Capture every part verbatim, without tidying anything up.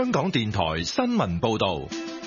香港電台新聞報道。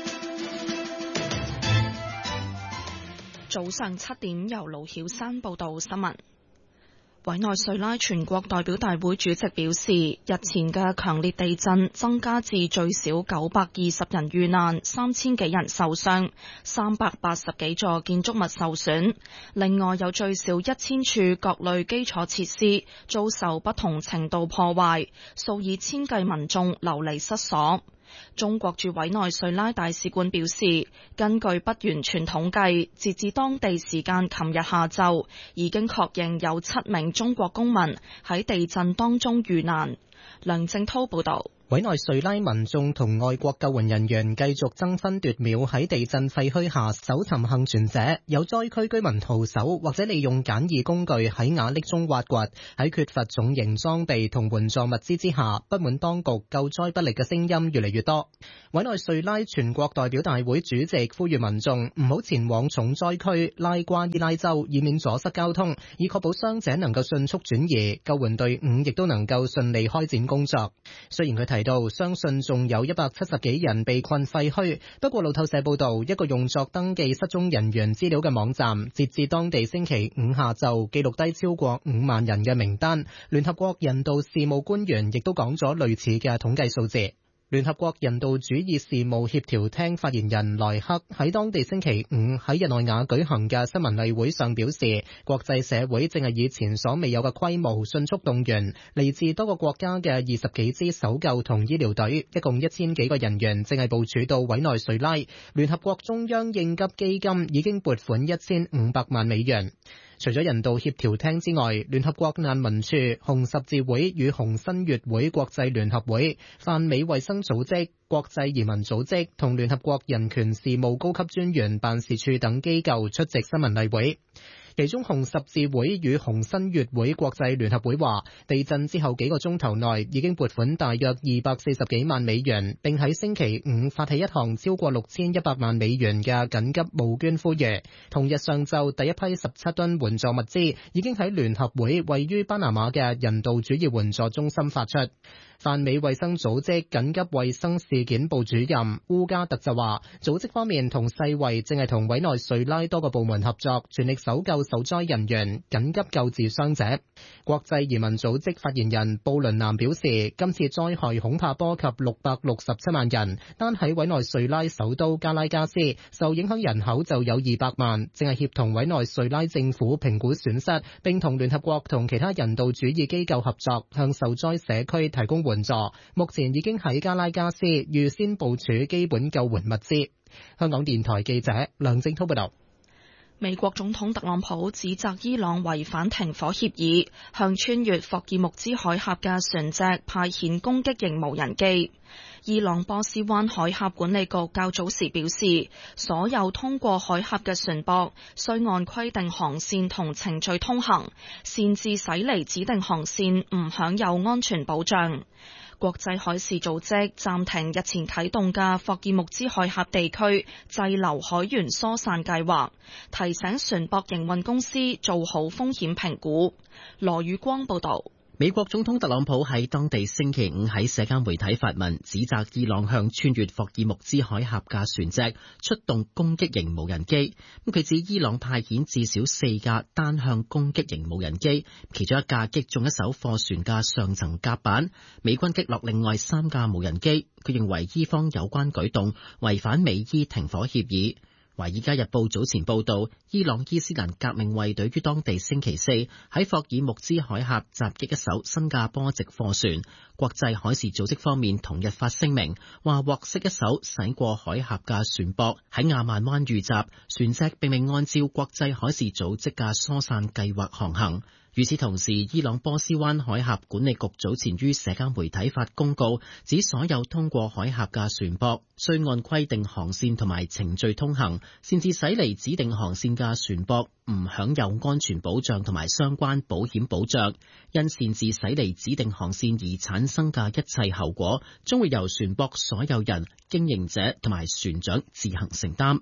早上七點，由盧曉山報道新聞。委內瑞拉全國代表大會主席表示，日前嘅強烈地震增加至最少九百二十人遇難，三千幾人受傷，三百八十幾座建築物受損。另外有最少一千處各類基礎設施遭受不同程度破壞，數以千計民眾流離失所。中國駐委內瑞拉大使館表示，根據不完全統計，截至當地時間琴日下晝，已經確認有七名中國公民喺地震當中遇難。梁正濤報道。 委內瑞拉民眾同外國救援人員繼續爭分奪秒喺地震廢墟下搜尋幸存者，有災區居民徒手或者利用簡易工具喺瓦礫中挖掘。喺缺乏重型裝備同援助物資之下，不滿當局救災不力嘅聲音越嚟越多。委內瑞拉全國代表大會主席呼籲民眾唔好前往重災區拉瓜伊拉州，以免阻塞交通，以確保傷者能夠迅速轉移，救援隊伍亦都能夠順利開展工作。雖然佢提提到相信仲有一百七十幾人被困廢墟，不過路透社報道，一個用作登記失蹤人員資料嘅網站，截至當地星期五下晝記錄低超過五萬人嘅名單。聯合國人道事務官員亦都講咗類似嘅統計數字。聯合國人道主義事務協調廳發言人萊克喺當地星期五喺日內瓦舉行嘅新聞例會上表示，國際社會正係以前所未有嘅規模迅速動員嚟自多個國家嘅二十幾支搜救同醫療隊，一共一千幾個人員正係部署到委內瑞拉。聯合國中央應急基金已經撥款一千五百萬美元。除咗人道協調廳之外，聯合國難民署、紅十字會與紅新月會國際聯合會、泛美衛生組織、國際移民組織同聯合國人權事務高級專員辦事處等機構出席新聞例會。其中紅十字會與紅新月會國際聯合會話，地震之後幾個鐘頭內已經撥款大約二百四十幾萬美元，並喺星期五發起一項超過六千一百萬美元嘅緊急募捐呼籲。同日上晝，第一批十七噸援助物資已經喺聯合會位於巴拿馬嘅人道主義援助中心發出。泛美衛生組織緊急衛生事件部主任烏加特就話，組織方面同世衛正係同委內瑞拉多個部門合作，全力搜救受災人員，緊急救治傷者。國際移民組織發言人布倫南表示，今次災害恐怕波及六百六十七萬人，單喺委內瑞拉首都加拉加斯，受影響人口就有二百萬，正係協同委內瑞拉政府評估損失，並同聯合國同其他人道主義機構合作，向受災社區提供援助。目前已經喺加拉加斯預先部署基本救援物資。香港電台記者梁正濤報道。 美國總統特朗普指責伊朗違反停火協議，向穿越霍爾木茲海峽嘅船隻派遣攻擊型無人機。伊朗波斯灣海峽管理局較早時表示，所有通過海峽嘅船舶需按規定航線同程序通行，擅自駛離指定航線唔享有安全保障。國際海事組織暫停日前啟動嘅霍爾木茲海峽地區滯留海員疏散計劃，提醒船舶營運公司做好風險評估。羅宇光報道。 美國總統特朗普喺當地星期五喺社交媒體發文，指責伊朗向穿越霍爾木茲海峽嘅船隻出動攻擊型無人機。咁佢指伊朗派遣至少四架單向攻擊型無人機，其中一架擊中一艘貨船嘅上層甲板，美軍擊落另外三架無人機。佢認為伊方有關舉動違反美伊停火協議。《華爾街日報》早前報道，伊朗伊斯蘭革命衛隊於當地星期四喺霍爾木茲海峽襲擊一艘新加坡籍貨船。國際海事組織方面同日發聲明，話獲悉一艘駛過海峽嘅船舶喺亞曼灣遇襲，船隻並未按照國際海事組織嘅疏散計劃航行。與此同時，伊朗波斯灣海峽管理局早前於社交媒體發公告，指所有通過海峽嘅船舶需按規定航線同埋程序通行，擅自駛離指定航線嘅船舶唔享有安全保障同埋相關保險保障，因擅自駛離指定航線而產生嘅一切後果，將會由船舶所有人、經營者同埋船長自行承擔。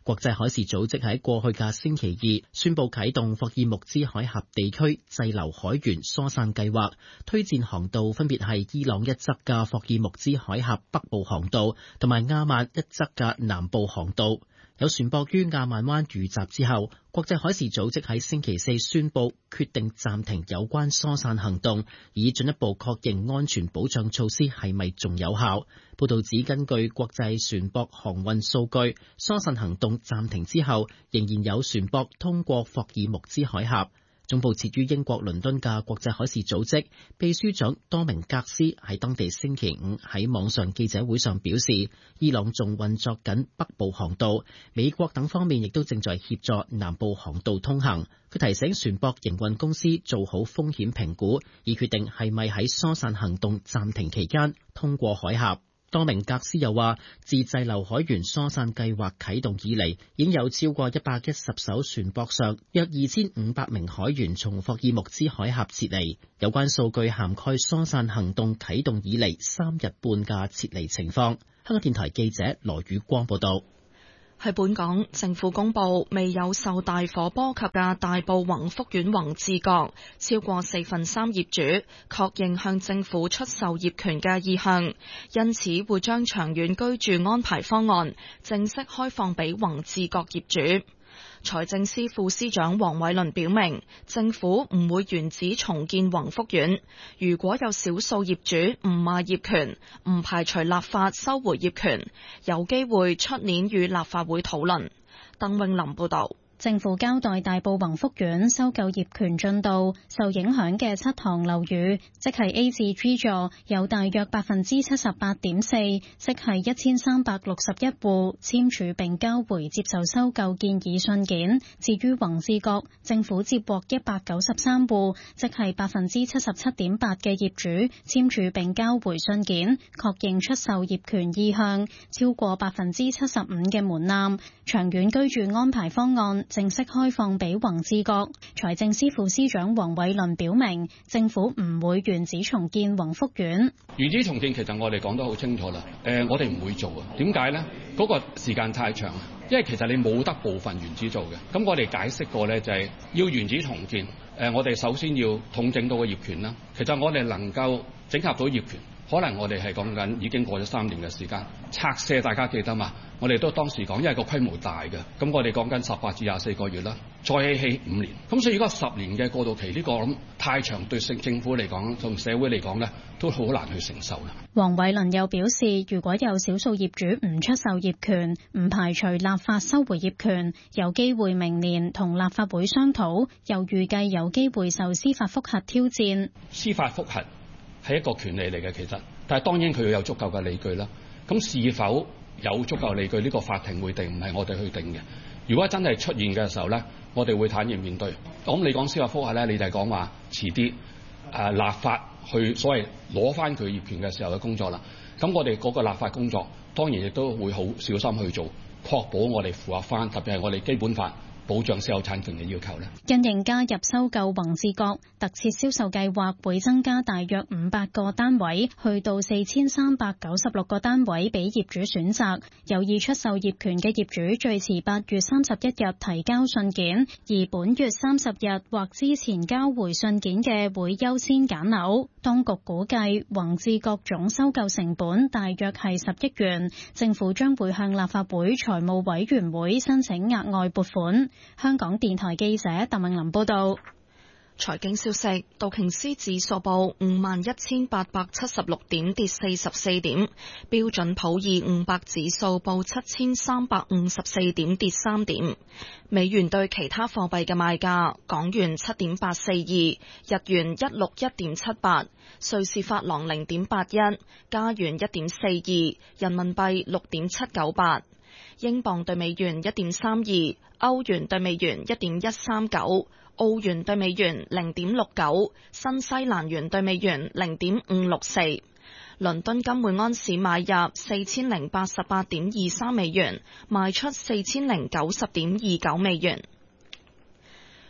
國際海事組織喺過去嘅星期二宣布啟動霍爾木茲海峽地區滯留海員疏散計劃，推薦航道分別係伊朗一側嘅霍爾木茲海峽北部航道同埋亞曼一側嘅南部航道。有船舶於亞曼灣遇襲之後，國際海事組織喺星期四宣布決定暫停有關疏散行動，以進一步確認安全保障措施係咪仲有效。報道指，根據國際船舶航運數據，疏散行動暫停之後，仍然有船舶通過霍爾木茲海峽。總部設於英國倫敦嘅國際海事組織秘書長多明格斯喺當地星期五喺網上記者會上表示，伊朗仲運作緊北部航道，美國等方面亦都正在協助南部航道通行。佢提醒船舶營運公司做好風險評估，以決定係咪喺疏散行動暫停期間通過海峽。多明格斯又話，自滯留海員疏散計劃啟動以嚟，已經有超過一百一十艘船舶上約二千五百名海員從霍爾木茲海峽撤離。有關數據涵蓋疏散行動啟動以嚟三日半嘅撤離情況。香港電台記者羅宇光報道。 喺本港，政府公布未有受大火波及嘅大埔宏福苑宏志閣，超過四分三業主確認向政府出售業權嘅意向，因此會將長遠居住安排方案正式開放俾宏志閣業主。財政司副司長黃偉綸表明，政府唔會原址重建宏福苑，如果有少數業主唔賣業權，唔排除立法收回業權，有機會出年與立法會討論。鄧永林報道。 政府交代大埔宏福苑收購業權進度，受影響嘅七幢樓宇，即係 A 至 G 座，有大約百分之七十八點四，即係一千三百六十一戶簽署並交回接受收購建議信件。至於宏志閣，政府接獲一百九十三戶，即係百分之七十七點八嘅業主簽署並交回信件，確認出售業權意向，超過百分之七十五嘅門檻。長遠居住安排方案正式開放俾宏志閣。財政司副司長黃偉綸表明，政府唔會原址重建宏福苑。 原址重建其實我哋講得好清楚啦，誒、呃，我哋唔會做啊。點解呢？嗰、那個時間太長，因為其實你冇得部分原址做嘅。咁我哋解釋過呢，就係、是、要原址重建。誒、呃，我哋首先要統整到個業權啦。其實我哋能夠整合到業權，可能我哋係講緊已經過咗三年嘅時間。拆卸大家記得嘛？我哋都當時講，因為個規模大嘅，咁我哋講緊十八至廿四個月啦，再起起五年，咁所以如果十年嘅過渡期呢、這個咁太長，對政政府嚟講同社會嚟講呢，都好難去承受啦。 黃偉綸又表示，如果有少數業主唔出售業權，唔排除立法收回業權，有機會明年同立法會商討，又預計有機會受司法覆核挑戰。 司法覆核係一個權利嚟嘅，其實，但係當然佢要有足夠嘅理據啦。咁是否有足夠理據？呢、這個法庭會定，唔係我哋去定嘅。如果真係出現嘅時候呢，我哋會坦然面對。咁你講司法覆核呢，你就係講話遲啲誒立法去所謂攞翻佢業權嘅時候嘅工作啦。咁我哋嗰個立法工作當然亦都會好小心去做，確保我哋符合翻，特別係我哋基本法保障私有產權嘅要求咧。 因應加入收購宏志閣，特設銷售計劃會增加大約五百個單位，去到四千三百九十六個單位俾業主選擇。有意出售業權嘅業主最遲八月三十一日提交信件，而本月三十日或之前交回信件嘅會優先揀樓。當局估計宏志閣總收購成本大約係十億元，政府將會向立法會財務委員會申請額外撥款。香港電台記者鄧永林報道。 財經消息，道瓊斯指數報五萬一千八百七十六點，跌四十四點；標準普爾五百指數報七千三百五十四點，跌三點。美元對其他貨幣嘅賣價：港元七點八四二，日元一六一點七八，瑞士法郎零點八一，加元一點四二，人民幣六點七九八。英鎊對美元一點三二，歐元對美元一點一三九，澳元對美元零點六九，新西蘭元對美元零點五六四。倫敦金每安士買入四千零八十八點二三美元，賣出四千零九十點二九美元。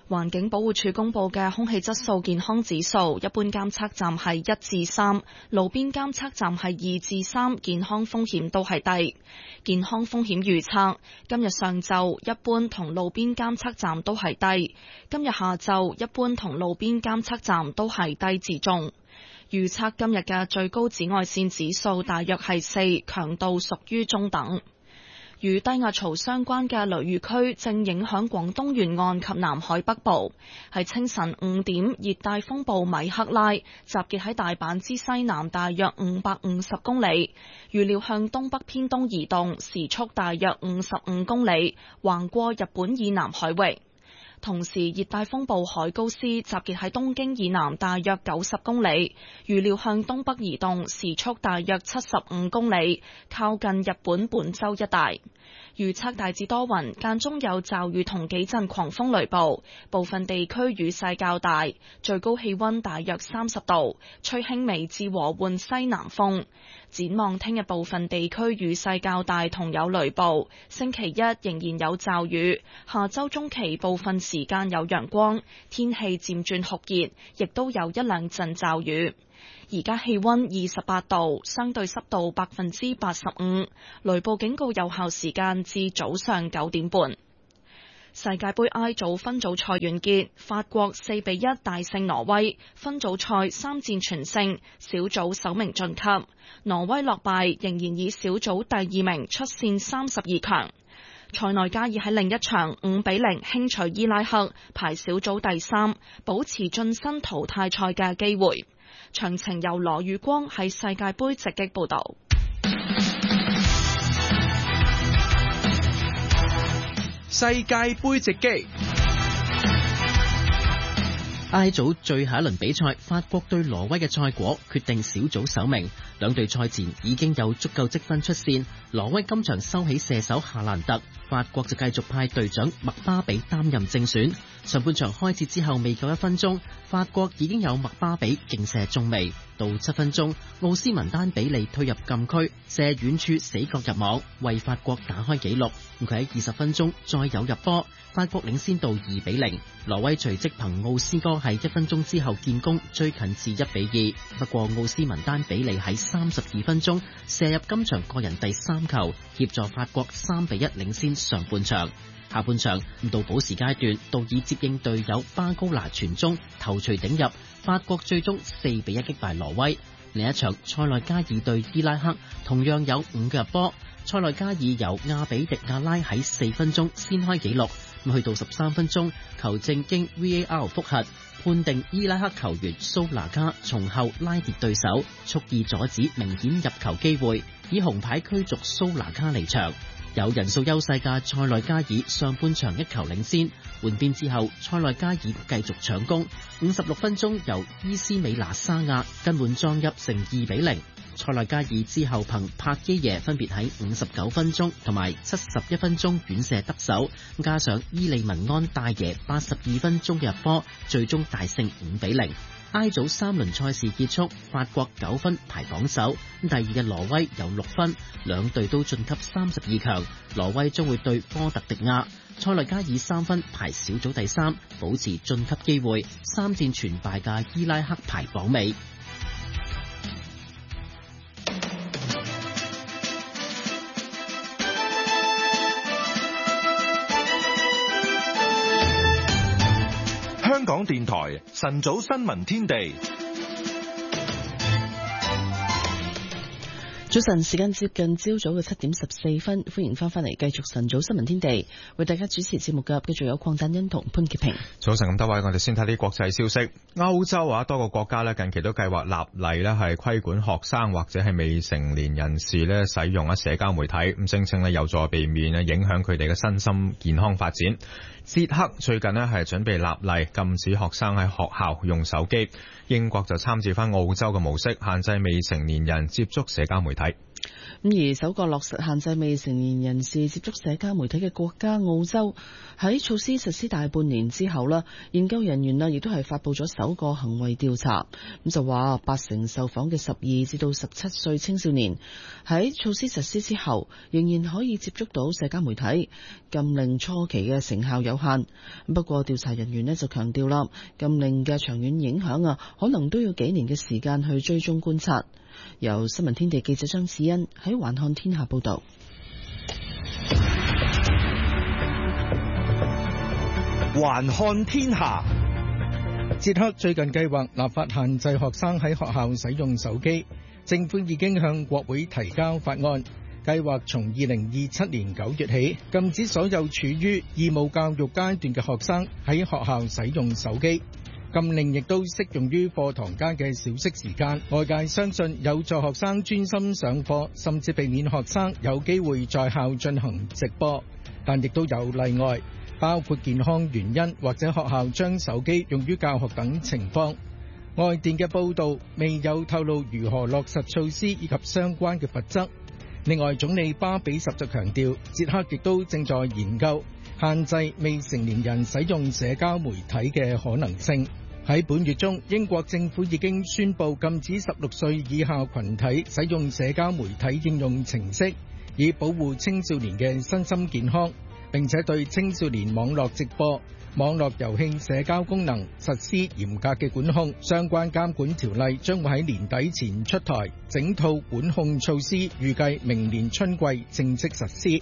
環境保護署公布嘅空氣質素健康指數，一般監測站係一至三，路邊監測站係二至三，健康風險都係低。健康風險預測，今日上晝一般同路邊監測站都係低，今日下晝一般同路邊監測站都係低至中。預測今日嘅最高紫外線指數大約係四，強度屬於中等。與低壓槽相關嘅雷雨區正影響廣東沿岸及南海北部。喺清晨五點，熱帶風暴米克拉集結喺大阪之西南大約五百五十公里，預料向東北偏東移動，時速大約五十五公里，橫過日本以南海域。同時，熱帶風暴海高斯集結喺東京以南大約九十公里，預料向東北移動，時速大約七十五公里，靠近日本本州一帶。預測大致多雲，間中有驟雨同幾陣狂風雷暴，部分地區雨勢較大，最高氣溫大約三十度，吹輕微至和緩西南風。展望聽日部分地區雨勢較大同有雷暴，星期一仍然有驟雨，下周中期部分時間有陽光，天氣漸轉酷熱，亦都有一兩陣驟雨。而家氣溫二十八度，相對濕度百分之八十五，雷暴警告有效時間至早上九點半。世界盃 I 組分組賽完結，法國四比一大勝挪威，分組賽三戰全勝，小組首名晉級。挪威落敗，仍然以小組第二名出線三十二強。塞內加爾喺另一場五比零輕取伊拉克，排小組第三，保持晉身淘汰賽嘅機會。詳情由羅宇光喺世界盃直擊報導。 世界盃直擊。 I 組最後一輪比賽，法國對挪威嘅賽果決定小組首名。兩隊賽前已經有足夠積分出線。挪威今場收起射手夏蘭特，法國就繼續派隊長麥巴比擔任正選。上半場開始之後未夠一分鐘，法國已經有麥巴比勁射中楣。到七分鐘，奧斯文丹比利推入禁區，射遠處死角入網，為法國打開紀錄。佢喺二十分鐘再有入波，法國領先到二比零。挪威隨即憑奧斯哥喺一分鐘之後建功，追近至一比二。不過奧斯文丹比利喺三十二分鐘射入今場個人第三球，協助法國三比一領先上半場。下半場到補時階段，杜爾接應隊友巴高拿傳中，頭槌頂入，法國最終四比一擊敗挪威。另一場塞內加爾對伊拉克同樣有五個入波，塞內加爾由亞比迪亞拉喺四分鐘先開紀錄，咁去到十三分鐘，球證經 V A R 複核判定伊拉克球員蘇拿加從後拉跌對手，蓄意阻止明顯入球機會，以紅牌驅逐蘇拿加離場。有人數優勢嘅塞內加爾上半場一球領先，換邊之後塞內加爾繼續搶攻，五十六分鐘由伊斯美拿沙亞跟換裝入成二比零。塞內加爾之後憑帕基耶分別喺五十九分鐘同埋七十一分鐘遠射得手，加上伊利文安大爺八十二分鐘嘅入波，最終大勝五比零。I 組三輪賽事結束，法國九分排榜首，第二嘅挪威有六分，兩隊都晉級三十二強。挪威將會對波特迪亞，塞內加爾三分排小組第三，保持晉級機會。三戰全敗嘅伊拉克排榜尾。 香港電台晨早新聞天地， 早晨時間接近朝早嘅七點十四分，歡迎翻返嚟繼續晨早新聞天地，為大家主持節目嘅繼續有鄺丹欣同潘潔平。 早晨咁多位，我哋先睇啲國際消息。歐洲啊，多個國家咧近期都計劃立例咧，係規管學生或者係未成年人士咧使用啊社交媒體，咁聲稱咧有助避免啊影響佢哋嘅身心健康發展。捷克最近咧係準備立例禁止學生喺學校用手機，英國就參照翻澳洲嘅模式，限制未成年人接觸社交媒體。 咁而首個落實限制未成年人士接觸社交媒體嘅國家澳洲，喺措施實施大半年之後啦，研究人員啊亦都係發佈咗首個行為調查，咁就話八成受訪嘅十二至到十七歲青少年喺措施實施之後仍然可以接觸到社交媒體，禁令初期嘅成效有限。不過調查人員呢就強調啦，禁令嘅長遠影響啊，可能都要幾年嘅時間去追蹤觀察。由新聞天地記者張子欣喺環看天下報道。 環看天下，捷克最近計劃立法限制學生喺學校使用手機，政府已經向國會提交法案，計劃從二零二七年九月起禁止所有處於義務教育階段嘅學生喺學校使用手機。禁令亦都適用於課堂間嘅小息時間，外界相信有助學生專心上課，甚至避免學生有機會在校進行直播。但亦都有例外，包括健康原因或者學校將手機用於教學等情況。外電嘅報導未有透露如何落實措施以及相關嘅罰則。另外，總理巴比什就強調，捷克亦都正在研究限制未成年人使用社交媒體嘅可能性。喺本月中，英國政府已經宣布禁止十六歲以下群體使用社交媒體應用程式，以保護青少年嘅身心健康，並且對青少年網絡直播、網絡遊戲社交功能實施嚴格嘅管控。相關監管條例將會喺年底前出台，整套管控措施預計明年春季正式實施。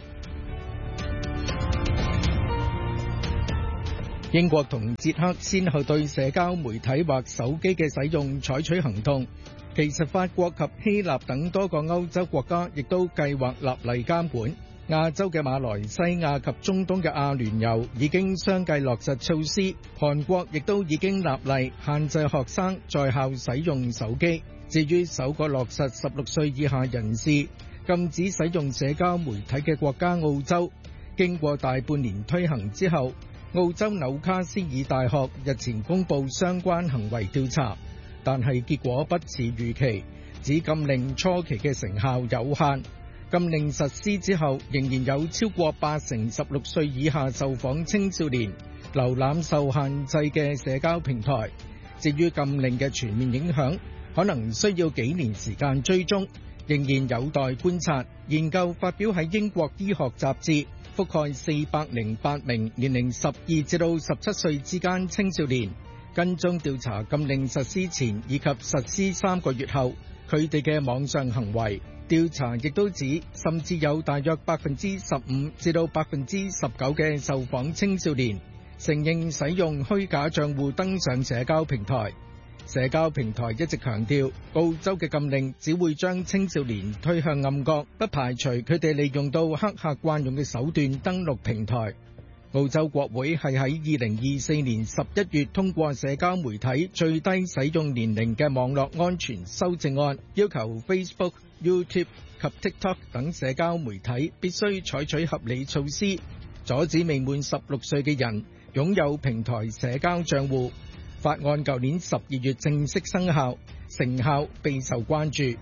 英國同捷克先後對社交媒體或手機嘅使用採取行動，其實法國及希臘等多個歐洲國家亦都計劃立例監管。亞洲嘅馬來西亞及中東嘅阿聯酋已經相繼落實措施，韓國亦都已經立例限制學生在校使用手機。至於首個落實十六歲以下人士禁止使用社交媒體嘅國家澳洲，經過大半年推行之後，澳洲紐卡斯爾大學日前公布相關行為調查，但係結果不似預期，指禁令初期嘅成效有限。禁令實施之後，仍然有超過八成十六歲以下受訪青少年瀏覽受限制嘅社交平台。至於禁令嘅全面影響，可能需要幾年時間追蹤，仍然有待觀察。研究發表喺英國醫學雜誌，覆蓋四百零八名年齡十二至到十七歲之間青少年，跟蹤調查禁令實施前以及實施三個月後佢哋嘅網上行為。調查亦都指，甚至有大約百分之十五至到百分之十九嘅受訪青少年承認使用虛假賬戶登上社交平台。社交平台一直強調，澳洲嘅禁令只會將青少年推向暗角，不排除佢哋利用到黑客慣用嘅手段登錄平台。澳洲國會係喺二零二四年十一月通過社交媒體最低使用年齡嘅網絡安全修正案，要求 Facebook、YouTube 及 TikTok 等社交媒體必須採取合理措施，阻止未滿十六歲嘅人擁有平台社交賬戶。法案舊年十二月正式生效，成效備受關注。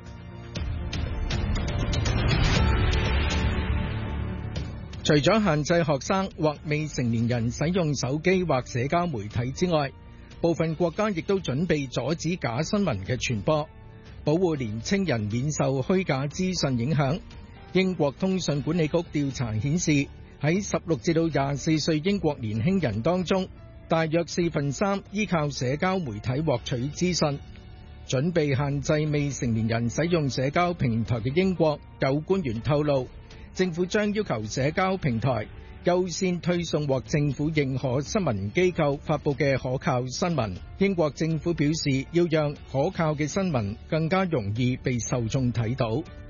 除咗限制學生或未成年人使用手機或社交媒體之外，部分國家亦都準備阻止假新聞嘅傳播，保護年青人免受虛假資訊影響。英國通訊管理局調查顯示，喺十六至到廿四歲英國年輕人當中，大約四分三依靠社交媒體獲取資訊。準備限制未成年人使用社交平台嘅英國有官員透露，政府將要求社交平台優先推送獲政府認可新聞機構發佈嘅可靠新聞。英國政府表示，要讓可靠嘅新聞更加容易被受眾睇到。